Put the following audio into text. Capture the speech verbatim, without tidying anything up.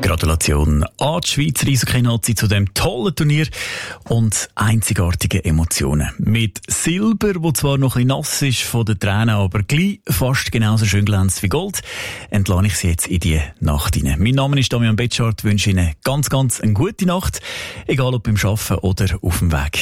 Gratulation an die Schweizer Eishockey-Nazi zu dem tollen Turnier und einzigartigen Emotionen. Mit Silber, wo zwar noch ein bisschen nass ist von den Tränen, aber gleich fast genauso schön glänzt wie Gold, entlasse ich Sie jetzt in die Nacht hinein. Mein Name ist Damian Betschart, wünsche Ihnen ganz, ganz eine gute Nacht, egal ob beim Arbeiten oder auf dem Weg